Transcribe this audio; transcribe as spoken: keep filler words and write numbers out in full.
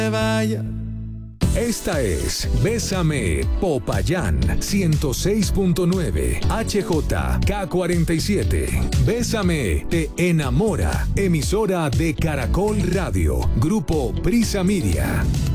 vaya. Esta es Bésame Popayán ciento seis punto nueve H J K cuarenta y siete. Bésame te enamora. Emisora de Caracol Radio. Grupo Prisa Media.